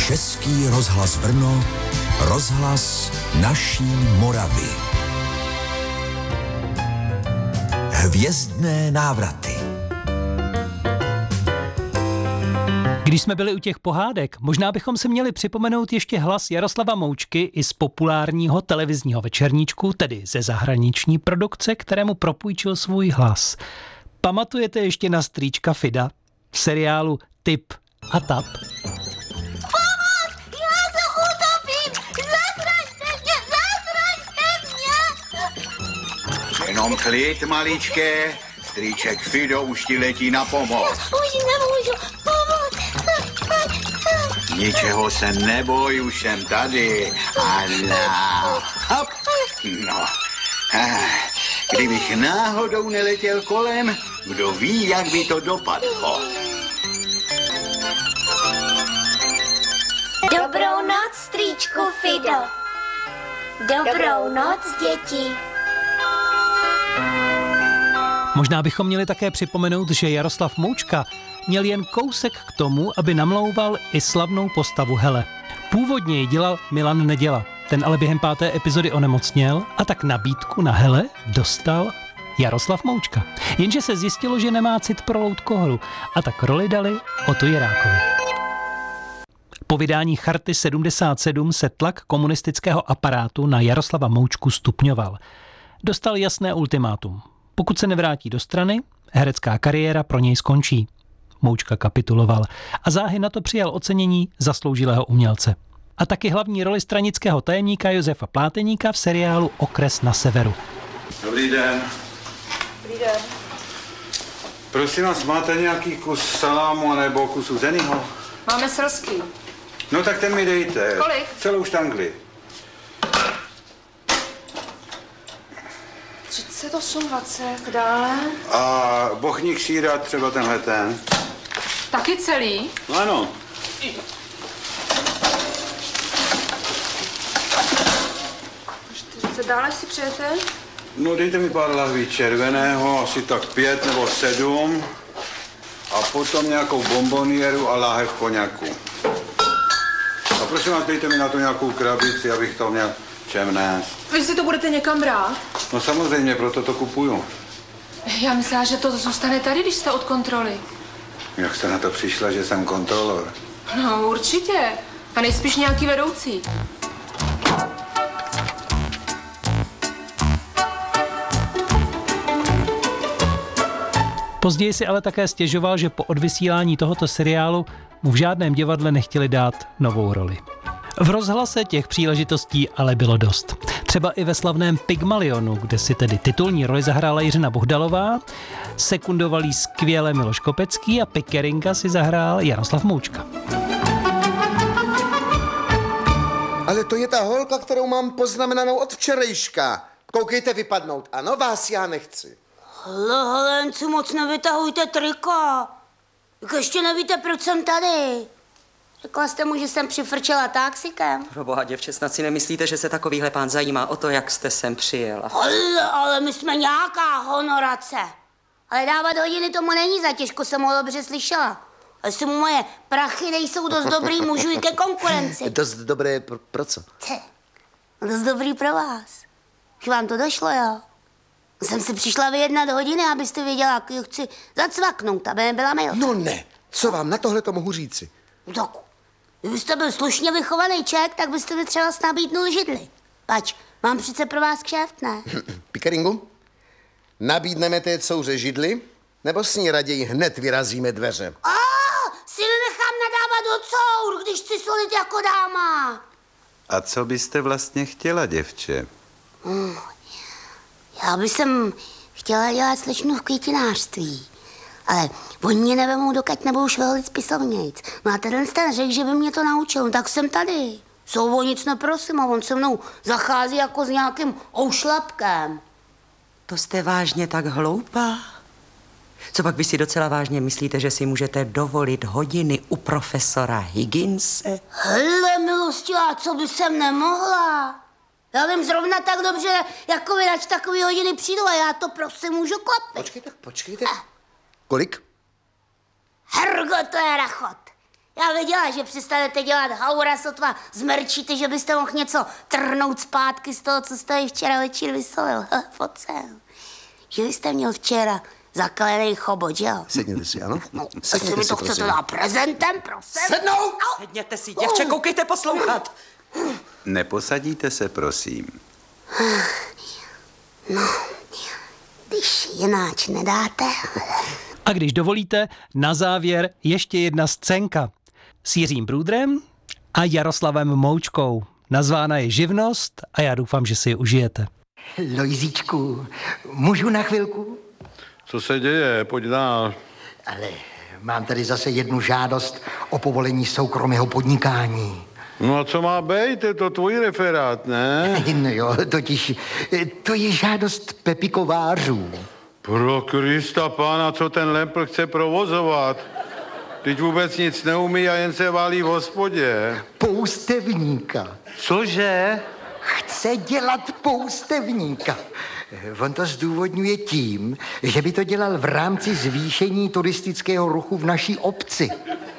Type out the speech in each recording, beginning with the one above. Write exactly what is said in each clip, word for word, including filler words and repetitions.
Český rozhlas Brno, rozhlas naší Moravy. Hvězdné návraty. Když jsme byli u těch pohádek, možná bychom si měli připomenout ještě hlas Jaroslava Moučky i z populárního televizního večerníčku, tedy ze zahraniční produkce, kterému propůjčil svůj hlas. Pamatujete ještě na strýčka Fida v seriálu Tip a Tap? Pomoc! Já se utopím! Zachraňte mě! Zachraňte mě! Jenom klid, maličké. Strýček Fido už ti letí na pomoc. Už nemůžu pomoct. Ničeho se neboj, už jsem tady. Ala. Hop. No. Kdybych náhodou neletěl kolem, kdo ví, jak by to dopadlo. Dobrou noc, strýčku Fido. Dobrou noc, děti. Možná bychom měli také připomenout, že Jaroslav Moučka měl jen kousek k tomu, aby namlouval i slavnou postavu Hele. Původně ji dělal Milan Neděla, ten ale během páté epizody onemocněl a tak nabídku na Hele dostal Jaroslav Moučka. Jenže se zjistilo, že nemá cit pro loutkoholu a tak roli dali Otu Jirákovi. Po vydání Charty sedmdesát sedm se tlak komunistického aparátu na Jaroslava Moučku stupňoval. Dostal jasné ultimátum. Pokud se nevrátí do strany, herecká kariéra pro něj skončí. Moučka kapituloval a záhy na to přijal ocenění zasloužilého umělce. A taky hlavní roli stranického tajemníka Josefa Pláteníka v seriálu Okres na severu. Dobrý den. Dobrý den. Prosím vás, máte nějaký kus salámu nebo kus uzenýho? Máme srosky. No tak ten mi dejte. Kolik? Celou štangli. třicet osm, dvacet, dále. A bochník síra, třeba tenhle ten. Taky celý? No ano. čtyřicet, dále si přejete? No dejte mi pár lahví červeného, asi tak pět nebo sedm. A potom nějakou bombonieru a láhev koněku. A prosím vás, dejte mi na to nějakou krabici, abych to měl čem nést. Vy si to budete někam brát? No samozřejmě, proto to kupuju. Já myslela, že to zůstane tady, když jste od kontroly. Jak jste na to přišla, že jsem kontrolor? No určitě. A nejspíš nějaký vedoucí. Později si ale také stěžoval, že po odvysílání tohoto seriálu mu v žádném divadle nechtěli dát novou roli. V rozhlase těch příležitostí ale bylo dost. Třeba i ve slavném Pygmalionu, kde si tedy titulní roli zahrála Jiřina Bohdalová, sekundoval jí skvěle Miloš Kopecký a Pickeringa si zahrál Jaroslav Moučka. Ale to je ta holka, kterou mám poznamenanou od včerejška. Koukejte vypadnout. Ano, vás já nechci. Hele, Helenci, moc nevytahujte triko. Jak ještě nevíte, proč jsem tady. Řekla jste mu, že jsem přifrčela taxikem. Proboha, děvče, snad si nemyslíte, že se takovýhle pán zajímá o to, jak jste sem přijela. Ale, ale my jsme nějaká honorace. Ale dávat hodiny tomu není za těžko, jsem ho dobře slyšela. A jestli mu moje prachy nejsou dost dobrý, můžu i ke konkurenci. Dost dobré pro, pro co? Tě, dost dobrý pro vás. Už vám to došlo, jo? Jsem si přišla vyjednat hodiny, abyste věděla, jak ji chci zacvaknout, aby nebyla milá. No ne, co vám na tohle to mohu říci? Tak, kdybyste byl slušně vychovaný ček, tak byste mi třeba nabídnul židli. Pač, mám přece pro vás kšeft, ne? Pickeringu, nabídneme té couře židli, nebo s ní raději hned vyrazíme dveře? A si nenechám nadávat do cour, když chci solit jako dáma. A co byste vlastně chtěla, děvče? Hmm. Já bych sem chtěla dělat slečnu v květinářství, ale oni mě nevemou, dokud nebudou šveholit spisovnějc. No a ten ten řekl, že by mě to naučil, no tak jsem tady. Jsou o nic neprosím a on se mnou zachází jako s nějakým oušlapkem. To jste vážně tak hloupá? Co pak vy si docela vážně myslíte, že si můžete dovolit hodiny u profesora Higginse? Hele, milosti, a co by jsem nemohla? Já vím zrovna tak dobře, jako vy, nač takový hodiny přijdu a já to prostě můžu klapit. Počkejte, počkejte. Kolik? Hergo, to je rachot. Já věděla, že přestanete dělat haura, sotva zmerčíte, že byste mohl něco trhnout zpátky z toho, co jste včera večer vysolil. Pojď sem. Že jste měl včera zakalený chobot, jo? Sedněte si, ano? No, jestli mi to chcete dát prezentem, prosím. Sednout! Sedněte si, děvče, koukejte poslouchat. Neposadíte se, prosím. No, když jináč nedáte. A když dovolíte, na závěr ještě jedna scénka. S Jiřím Brůdrem a Jaroslavem Moučkou. Nazvána je Živnost a já doufám, že si ji užijete. Lojzíčku, můžu na chvilku? Co se děje? Pojď dál. Ale mám tady zase jednu žádost o povolení soukromého podnikání. No a co má být? Je to tvůj referát, ne? No jo, totiž to je žádost Pepy kovářů. Pro Krista pána, co ten Lempl chce provozovat? Teď vůbec nic neumí a jen se válí v hospodě. Poustevníka. Cože? Chce dělat poustevníka. On to zdůvodňuje tím, že by to dělal v rámci zvýšení turistického ruchu v naší obci.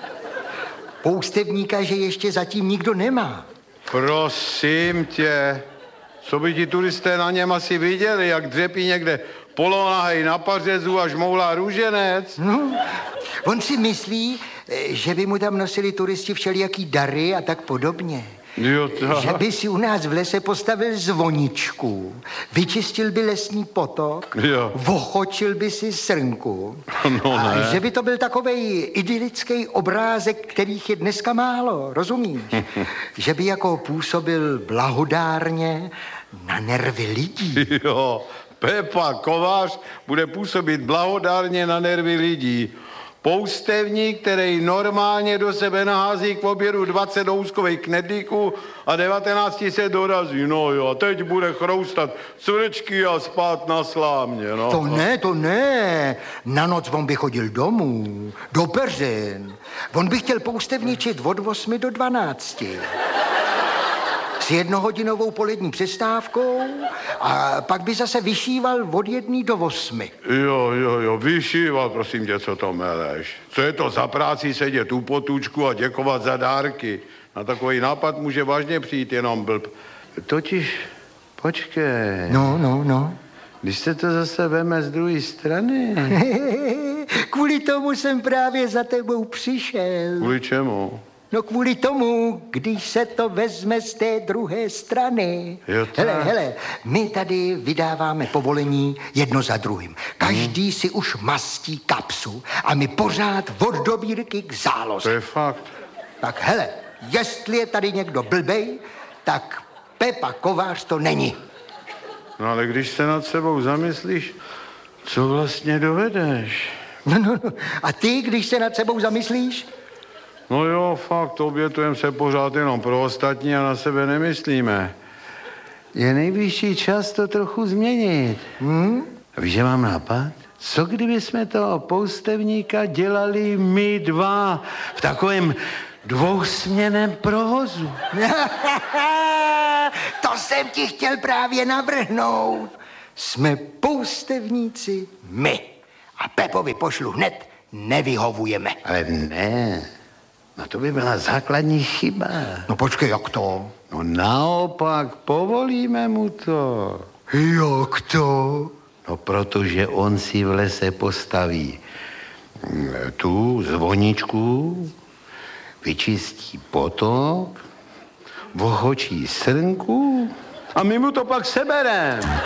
Poustevníka, že ještě zatím nikdo nemá. Prosím tě, co by ti turisté na něm asi viděli, jak dřepí někde polonahej na pařezu a žmoulá růženec? No, on si myslí, že by mu tam nosili turisti všelijaký dary a tak podobně. Jo, tak. Že by si u nás v lese postavil zvoničku, vyčistil by lesní potok, Jo. vochočil by si srnku. No a ne. že by to byl takovej idylický obrázek, kterých je dneska málo, rozumíš? Že by jako působil blahodárně na nervy lidí. Jo, Pepa Kovář bude působit blahodárně na nervy lidí. Poustevník, který normálně do sebe nahází k obědu dvacet houskových knedlíků a devatenáct se dorazí. No jo, a teď bude chroustat cvrčky a spát na slámě, no. To ne, to ne. Na noc on by chodil domů, do peřin. On by chtěl poustevničit od osmi do dvanácti. S jednohodinovou polední přestávkou a pak by zase vyšíval od jedné do osmi. Jo, jo, jo, vyšíval, prosím tě, co to meleš. Co je to za práci sedět u potůčku a děkovat za dárky? Na takový nápad může vážně přijít jenom blb. Totiž, počkej. No, no, no. Když se to zase veme z druhé strany. Kvůli tomu jsem právě za tebou přišel. Kvůli čemu? No kvůli tomu, když se to vezme z té druhé strany. Jo, tak. Hele, hele, my tady vydáváme povolení jedno za druhým. Každý hmm. si už mastí kapsu a my pořád od dobírky k záloze. To je fakt. Tak hele, jestli je tady někdo blbej, tak Pepa Kovář to není. No ale když se nad sebou zamyslíš, co vlastně dovedeš? No, no, no. A ty, když se nad sebou zamyslíš? No jo, fakt, obětujeme se pořád jenom pro ostatní a na sebe nemyslíme. Je nejvyšší čas to trochu změnit. Hmm? A víš, že mám nápad? Co kdyby jsme toho poustevníka dělali my dva v takovém dvousměnném provozu? To jsem ti chtěl právě navrhnout. Jsme poustevníci my. A Pepovi pošlu hned, nevyhovujeme. Ale ne, no to by byla základní chyba. No počkej, jak to? No naopak, povolíme mu to. Jak to? No protože on si v lese postaví tu zvoničku, vyčistí potok, vochočí srnku a my mu to pak sebereme.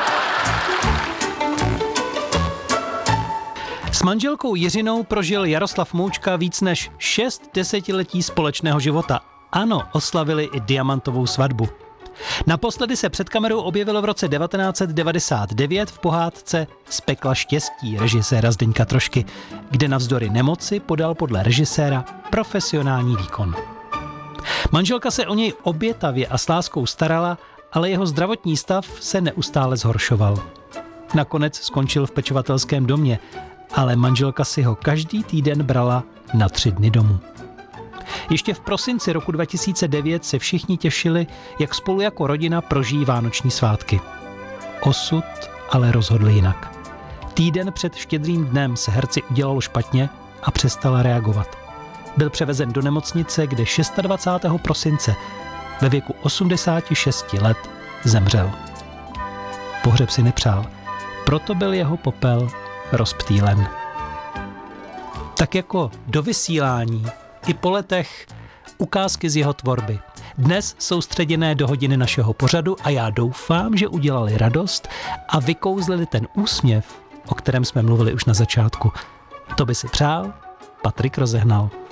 S manželkou Jiřinou prožil Jaroslav Moučka víc než šest desetiletí společného života. Ano, oslavili i diamantovou svatbu. Naposledy se před kamerou objevilo v roce devatenáct set devadesát devět v pohádce Z pekla štěstí režiséra Zdeňka Trošky, kde navzdory nemoci podal podle režiséra profesionální výkon. Manželka se o něj obětavě a s láskou starala, ale jeho zdravotní stav se neustále zhoršoval. Nakonec skončil v pečovatelském domě, ale manželka si ho každý týden brala na tři dny domů. Ještě v prosinci roku dva tisíce devět se všichni těšili, jak spolu jako rodina prožijí vánoční svátky. Osud ale rozhodl jinak. Týden před Štědrým dnem se herci udělalo špatně a přestala reagovat. Byl převezen do nemocnice, kde dvacátého šestého prosince ve věku osmdesáti šesti let zemřel. Pohřeb si nepřál, proto byl jeho popel rozptýlen. Tak jako do vysílání i po letech ukázky z jeho tvorby. Dnes soustředěné do hodiny našeho pořadu a já doufám, že udělali radost a vykouzlili ten úsměv, o kterém jsme mluvili už na začátku. To by si přál Patrik Rozehnal.